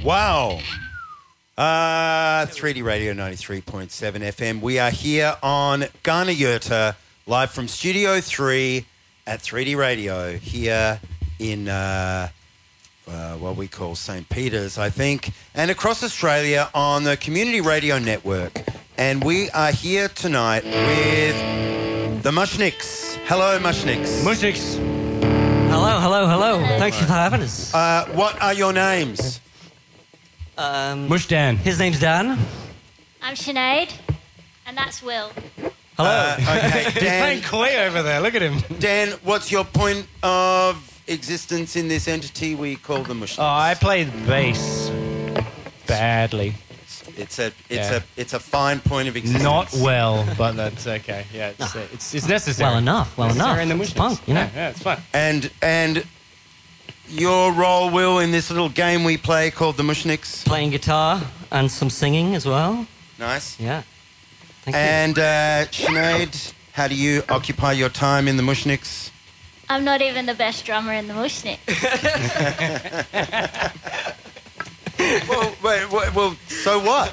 Wow. 3D Radio 93.7 FM. We are here on Ghana Yurta, live from Studio 3 at 3D Radio here in what we call St. Peter's, I think, and across Australia on the Community Radio Network. And we are here tonight with the Mushnicks. Hello, Mushnicks. Mushnicks. Hello. Thanks for having us. What are your names? Mush Dan. His name's Dan. I'm Sinead, and that's Will. Hello. Okay, He's Dan. playing coy over there. Look at him. Dan, what's your point of existence in this entity we call the Mushnicks? Oh, I played bass badly. It's a fine point of existence. Not well, but that's okay. Yeah, it's necessary. Well enough. Necessary in the It's Mushnicks. punk, you know. Yeah, it's fun. And your role, Will, in this little game we play called the Mushnicks. Playing guitar and some singing as well. Nice. Yeah. Thank you. And Sinead, how do you occupy your time in the Mushnicks? I'm not even the best drummer in the Mushnick. Well, so what?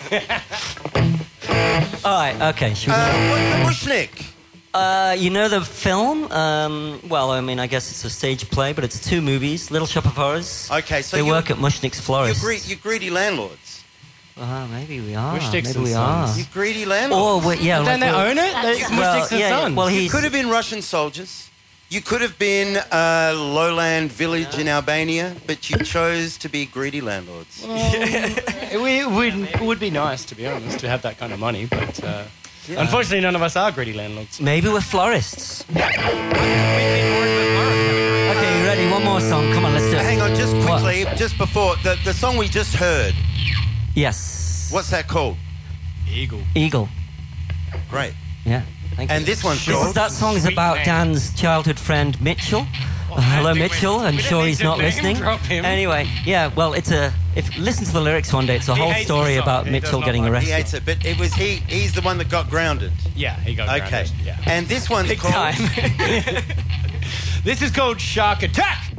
All right, okay. Should we What's the Mushnick? you know the film? Well, I mean, I guess it's a stage play, but it's two movies. Little Shop of Horrors. Okay, so they work at Mushnick's Florist. You're greedy landlords. Maybe we are. Mushnick's Maybe and we Sons. are. You greedy landlords. Or yeah, Don't they well, own it? That's It's right. Mushnicks and Sons. well, You he's could have been Russian soldiers. You could have been a lowland village in Albania, but you chose to be greedy landlords. It would be nice, to be honest, to have that kind of money, but unfortunately none of us are greedy landlords. maybe we're florists. Okay, you ready? One more song. Come on, let's do it. Hang on, just quickly, just before, the song we just heard, Yes. what's that called? Eagle. Great. Yeah. Thank you. And this one's called? That song is Sweet about name. Dan's childhood friend Mitchell. Hello, Mitchell. I'm we sure don't he's need to not name listening. drop him. Anyway, yeah. Well, listen to the lyrics one day. It's a whole hates story the song. about He does Mitchell not getting like it. He arrested. hates it, but it was he's the one that got grounded. Yeah, he got Okay. grounded. Yeah. And this one's Big called... time. This is called Shark Attack!